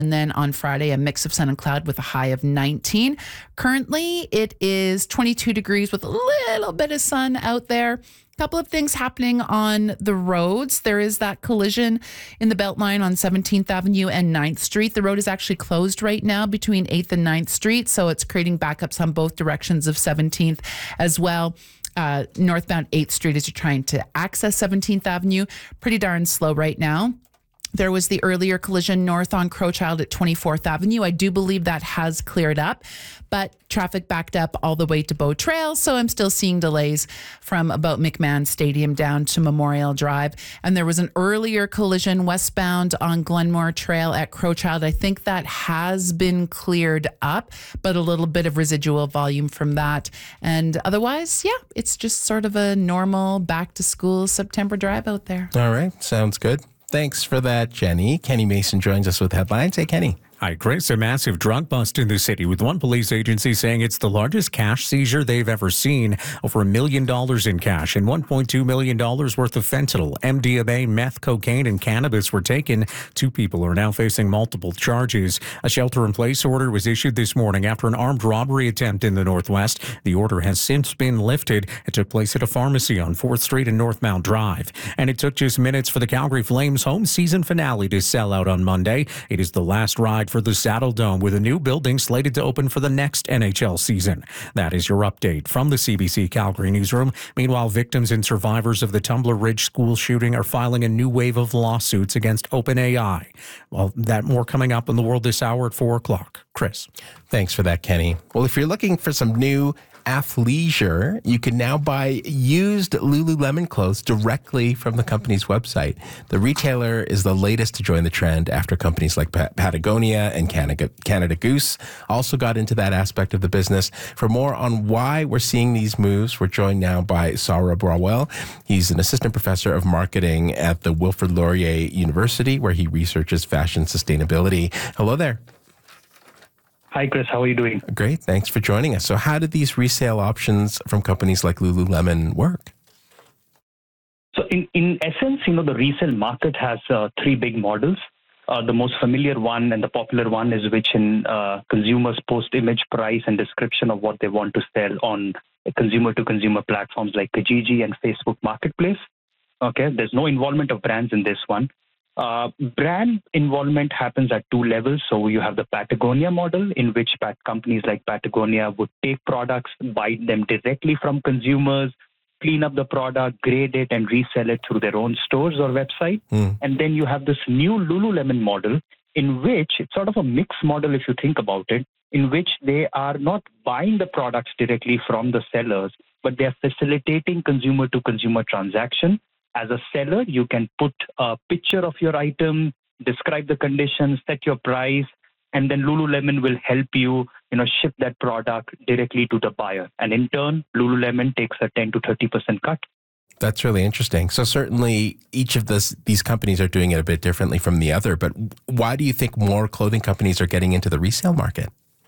And then on Friday, a mix of sun and cloud with a high of 19. Currently, it is 22 degrees with a little bit of sun out there. Couple of things happening on the roads. There is that collision in the Beltline on 17th Avenue and 9th Street. The road is actually closed right now between 8th and 9th Street, so it's creating backups on both directions of 17th as well. Northbound 8th Street as you're trying to access 17th Avenue. Pretty darn slow right now. There was the earlier collision north on Crowchild at 24th Avenue. I do believe that has cleared up, but traffic backed up all the way to Bow Trail. So I'm still seeing delays from about McMahon Stadium down to Memorial Drive. And there was an earlier collision westbound on Glenmore Trail at Crowchild. I think that has been cleared up, but a little bit of residual volume from that. And otherwise, yeah, it's just sort of a normal back to school September drive out there. All right. Sounds good. Thanks for that, Jenny. Kenny Mason joins us with headlines. Hey, Kenny. Hi, Chris. A massive drug bust in the city, with one police agency saying it's the largest cash seizure they've ever seen. Over $1 million in cash and $1.2 million worth of fentanyl, MDMA, meth, cocaine, and cannabis were taken. 2 people are now facing multiple charges. A shelter-in-place order was issued this morning after an armed robbery attempt in the Northwest. The order has since been lifted. It took place at a pharmacy on 4th Street and Northmount Drive. And it took just minutes for the Calgary Flames home season finale to sell out on Monday. It is the last ride for the Saddle Dome, with a new building slated to open for the next NHL season. That is your update from the CBC Calgary newsroom. Meanwhile, victims and survivors of the Tumbler Ridge school shooting are filing a new wave of lawsuits against OpenAI. Well, that more coming up in the world this hour at 4 o'clock. Chris. Thanks for that, Kenny. Well, if you're looking for some new athleisure, you can now buy used Lululemon clothes directly from the company's website. The retailer is the latest to join the trend after companies like Patagonia and Canada Goose also got into that aspect of the business. For more on why we're seeing these moves, we're joined now by Saurabh Rawal. He's an assistant professor of marketing at the Wilfrid Laurier University, where he researches fashion sustainability. Hello there. Hi, Chris. How are you doing? Great. Thanks for joining us. So how did these resale options from companies like Lululemon work? So in essence, the resale market has 3 big models. The most familiar one and the popular one is which consumers post image, price, and description of what they want to sell on consumer-to-consumer platforms like Kijiji and Facebook Marketplace. Okay, there's no involvement of brands in this one. Brand involvement happens at 2 levels. So you have the Patagonia model, in which companies like Patagonia would take products, buy them directly from consumers, clean up the product, grade it, and resell it through their own stores or website. And then you have this new Lululemon model, in which it's sort of a mixed model, if you think about it, in which they are not buying the products directly from the sellers, but they are facilitating consumer-to-consumer transaction. As a seller, you can put a picture of your item, describe the conditions, set your price, and then Lululemon will help you, ship that product directly to the buyer. And in turn, Lululemon takes a 10 to 30% cut. That's really interesting. So certainly each of these companies are doing it a bit differently from the other, but why do you think more clothing companies are getting into the resale market?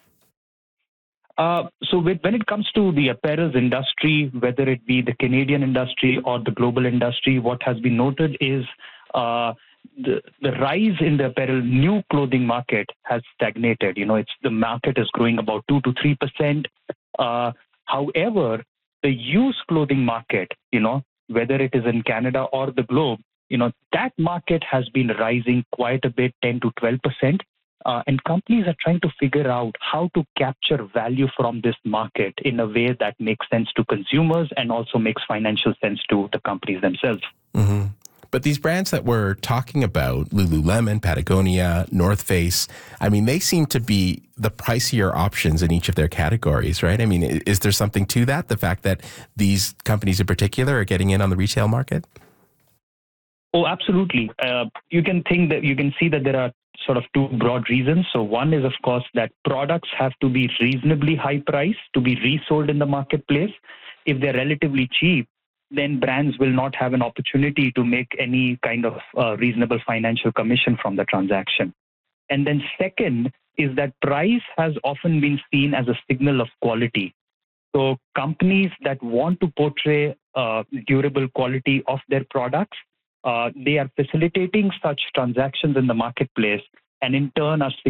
So when it comes to the apparel industry, whether it be the Canadian industry or the global industry, what has been noted is the rise in the apparel new clothing market has stagnated. The market is growing about 2 to 3%. However, the used clothing market, whether it is in Canada or the globe, that market has been rising quite a bit, 10 to 12%. And companies are trying to figure out how to capture value from this market in a way that makes sense to consumers and also makes financial sense to the companies themselves. Mm-hmm. But these brands that we're talking about, Lululemon, Patagonia, North Face, they seem to be the pricier options in each of their categories, right? Is there something to that, the fact that these companies in particular are getting in on the retail market? Oh, absolutely. You can see that there are sort of 2 broad reasons. So one is, of course, that products have to be reasonably high price to be resold in the marketplace. If they're relatively cheap, then brands will not have an opportunity to make any kind of reasonable financial commission from the transaction. And then second is that price has often been seen as a signal of quality. So companies that want to portray durable quality of their products, they are facilitating such transactions in the marketplace, and in turn are